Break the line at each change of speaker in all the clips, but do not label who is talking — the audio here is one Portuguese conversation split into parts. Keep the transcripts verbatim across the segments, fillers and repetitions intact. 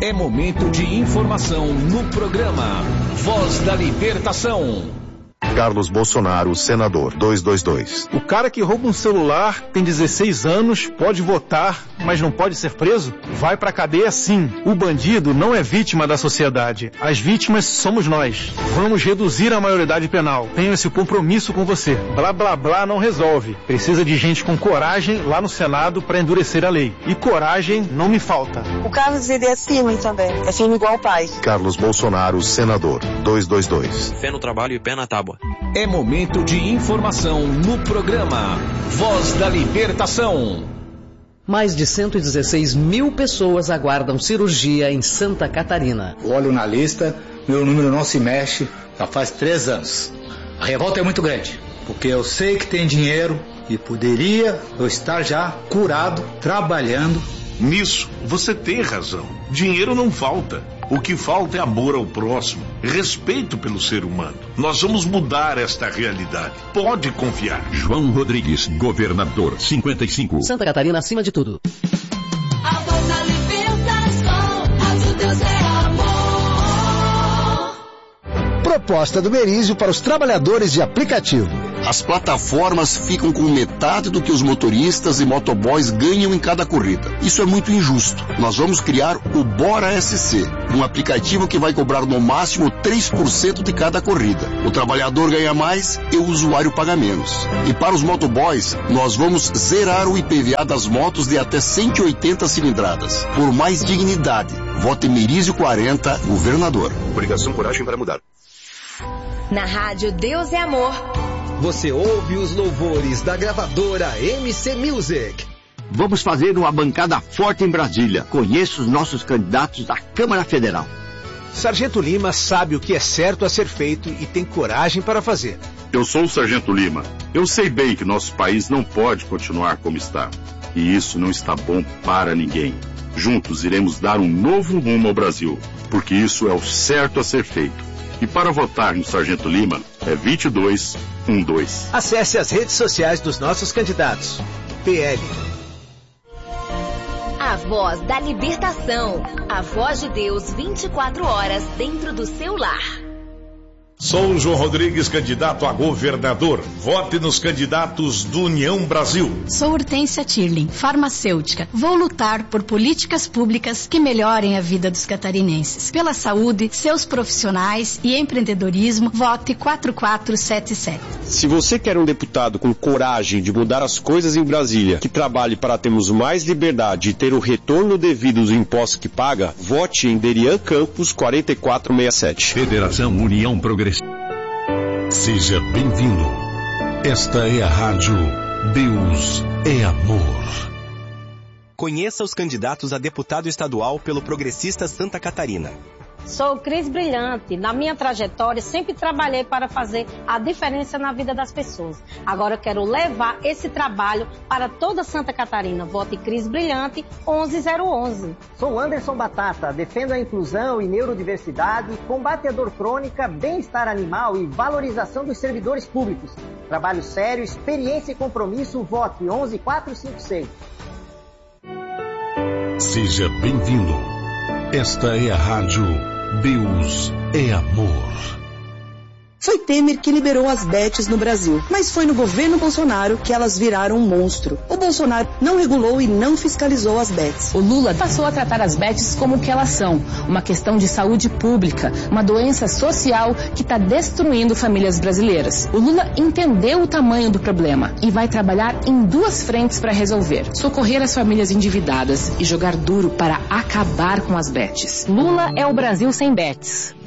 É momento de informação no programa Voz da Libertação.
Carlos Bolsonaro, senador, duzentos e vinte e dois.
O cara que rouba um celular, tem dezesseis anos, pode votar, mas não pode ser preso? Vai pra cadeia sim. O bandido não é vítima da sociedade. As vítimas somos nós. Vamos reduzir a maioridade penal. Tenho esse compromisso com você. Blá blá blá não resolve. Precisa de gente com coragem lá no Senado pra endurecer a lei. E coragem não me falta.
O Carlos ele é firme também. É firme igual o pai.
Carlos Bolsonaro, senador, duzentos e vinte e dois.
Fé no trabalho e pé na tábua.
É momento de informação no programa Voz da Libertação.
Mais de cento e dezesseis mil pessoas aguardam cirurgia em Santa Catarina.
Olho na lista, meu número não se mexe, já faz três anos. A revolta é muito grande, porque eu sei que tem dinheiro e poderia eu estar já curado, trabalhando.
Nisso, você tem razão. Dinheiro não falta. O que falta é amor ao próximo, respeito pelo ser humano. Nós vamos mudar esta realidade. Pode confiar.
João Rodrigues, governador, cinquenta e cinco.
Santa Catarina acima de tudo.
A voz da libertação, Rádio Deus é amor.
Proposta do Merizio para os trabalhadores de aplicativo.
As plataformas ficam com metade do que os motoristas e motoboys ganham em cada corrida. Isso é muito injusto. Nós vamos criar o Bora S C, um aplicativo que vai cobrar no máximo três por cento de cada corrida. O trabalhador ganha mais e o usuário paga menos. E para os motoboys, nós vamos zerar o I P V A das motos de até cento e oitenta cilindradas. Por mais dignidade. Vote Merizio quarenta, governador.
Obrigação, coragem para mudar.
Na rádio Deus é Amor.
Você ouve os louvores da gravadora M C Music.
Vamos fazer uma bancada forte em Brasília. Conheço os nossos candidatos da Câmara Federal.
Sargento Lima sabe o que é certo a ser feito e tem coragem para fazer.
Eu sou o Sargento Lima. Eu sei bem que nosso país não pode continuar como está. E isso não está bom para ninguém. Juntos iremos dar um novo rumo ao Brasil, porque isso é o certo a ser feito. E para votar no Sargento Lima, é vinte e dois doze.
Acesse as redes sociais dos nossos candidatos. P L.
A voz da libertação. A voz de Deus vinte e quatro horas dentro do seu lar.
Sou João Rodrigues, candidato a governador. Vote nos candidatos do União Brasil.
Sou Hortência Tirling, farmacêutica. Vou lutar por políticas públicas que melhorem a vida dos catarinenses. Pela saúde, seus profissionais e empreendedorismo, vote quatro quatro sete sete.
Se você quer um deputado com coragem de mudar as coisas em Brasília, que trabalhe para termos mais liberdade e ter o retorno devido dos impostos que paga, vote em Derian Campos quarenta e quatro sessenta e sete.
Federação União Progressista.
Seja bem-vindo. Esta é a rádio Deus é Amor.
Conheça os candidatos a deputado estadual pelo Progressista Santa Catarina.
Sou Cris Brilhante. Na minha trajetória, sempre trabalhei para fazer a diferença na vida das pessoas. Agora eu quero levar esse trabalho para toda Santa Catarina. Vote Cris Brilhante, onze zero onze.
Sou Anderson Batata. Defendo a inclusão e neurodiversidade, combate a dor crônica, bem-estar animal e valorização dos servidores públicos. Trabalho sério, experiência e compromisso. Vote onze quatro cinco seis.
Seja bem-vindo. Esta é a rádio Deus é Amor.
Foi Temer que liberou as bets no Brasil, mas foi no governo Bolsonaro que elas viraram um monstro. O Bolsonaro não regulou e não fiscalizou as bets.
O Lula passou a tratar as bets como o que elas são, uma questão de saúde pública, uma doença social que está destruindo famílias brasileiras. O Lula entendeu o tamanho do problema e vai trabalhar em duas frentes para resolver: socorrer as famílias endividadas e jogar duro para acabar com as bets. Lula é o Brasil sem bets.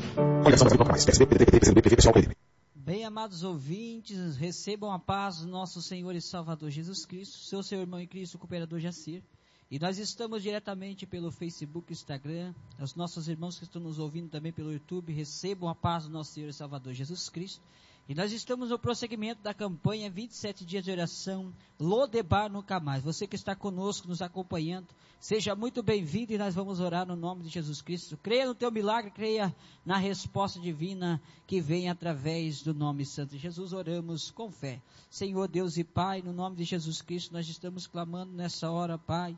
Bem, amados ouvintes, recebam a paz do nosso Senhor e Salvador Jesus Cristo, seu seu irmão em Cristo, o cooperador Jacir. E nós estamos diretamente pelo Facebook, Instagram. Os nossos irmãos que estão nos ouvindo também pelo YouTube, recebam a paz do nosso Senhor e Salvador Jesus Cristo. E nós estamos no prosseguimento da campanha vinte e sete dias de oração, Lodebar Nunca Mais. Você que está conosco, nos acompanhando, seja muito bem-vindo e nós vamos orar no nome de Jesus Cristo. Creia no teu milagre, creia na resposta divina que vem através do nome santo de Jesus. Oramos com fé. Senhor Deus e Pai, no nome de Jesus Cristo, nós estamos clamando nessa hora, Pai,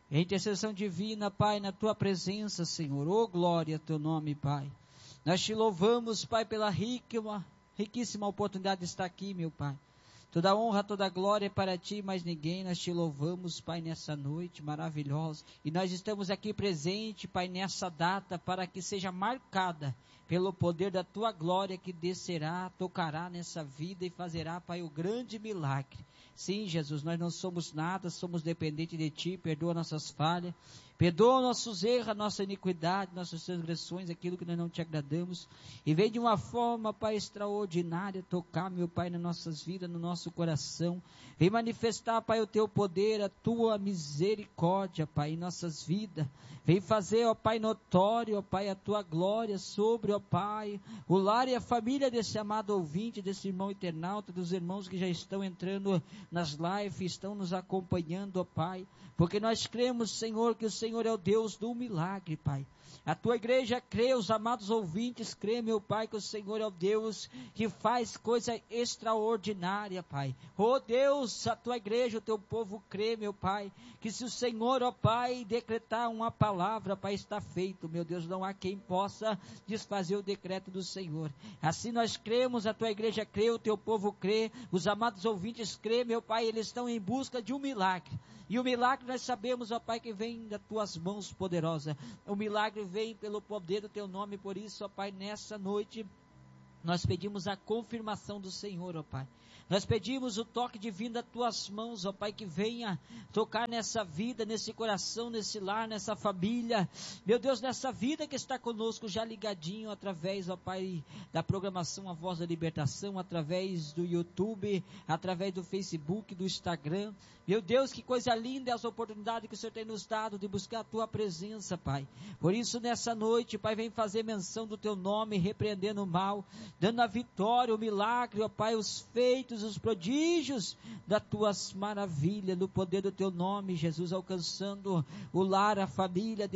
Em intercessão divina, Pai, na tua presença, Senhor. Oh, glória a teu nome, Pai. Nós te louvamos, Pai, pela rica, riquíssima oportunidade de estar aqui, meu Pai. Toda honra, toda glória é para ti, mais ninguém. Nós te louvamos, Pai, nessa noite maravilhosa. E nós estamos aqui presente, Pai, nessa data, para que seja marcada pelo poder da tua glória que descerá, tocará nessa vida e fazerá, Pai, o grande milagre. Sim, Jesus, nós não somos nada, somos dependentes de ti. Perdoa nossas falhas, perdoa nossos erros, nossa iniquidade, nossas transgressões, aquilo que nós não te agradamos. E vem de uma forma, Pai, extraordinária, tocar, meu Pai, nas nossas vidas, no nosso coração. Vem manifestar, Pai, o teu poder, a tua misericórdia, Pai, em nossas vidas. Vem fazer, ó Pai, notório, ó Pai, a tua glória sobre, ó Pai, o lar e a família desse amado ouvinte, desse irmão internauta, dos irmãos que já estão entrando nas lives, estão nos acompanhando, ó Pai, porque nós cremos, Senhor, que o Senhor é o Deus do milagre, Pai. A tua igreja crê, os amados ouvintes crê, meu Pai, que o Senhor é o Deus que faz coisa extraordinária, Pai. Oh Deus, a tua igreja, o teu povo crê, meu Pai, que se o Senhor, ó Pai, decretar uma palavra, Pai, está feito, meu Deus, não há quem possa desfazer o decreto do Senhor. Assim nós cremos, a tua igreja crê, o teu povo crê, os amados ouvintes crê, meu Pai, eles estão em busca de um milagre. E o milagre nós sabemos, ó Pai, que vem das tuas mãos poderosas. O milagre vem pelo poder do teu nome, por isso, ó Pai, nessa noite nós pedimos a confirmação do Senhor, ó Pai. Nós pedimos o toque divino das tuas mãos, ó Pai, que venha tocar nessa vida, nesse coração, nesse lar, nessa família. Meu Deus, nessa vida que está conosco já ligadinho através, ó Pai, da programação A Voz da Libertação, através do YouTube, através do Facebook, do Instagram. Meu Deus, que coisa linda essa oportunidade que o Senhor tem nos dado de buscar a tua presença, Pai. Por isso, nessa noite, Pai, vem fazer menção do teu nome, repreendendo o mal, dando a vitória, o milagre, ó Pai, os feitos, os prodígios das tuas maravilhas, no poder do teu nome, Jesus, alcançando o lar, a família